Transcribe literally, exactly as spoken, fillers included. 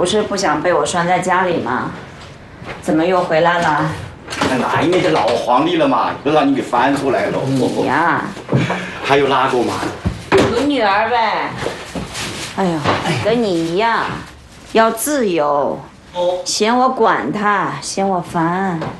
不是不想被我拴在家里吗？怎么又回来了？ 那你那个老皇帝了嘛，不让你给翻出来了。 你呀， 还有哪个嘛？ 你女儿呗。哎呦，跟你一样，要自由，嫌我管她，嫌我烦。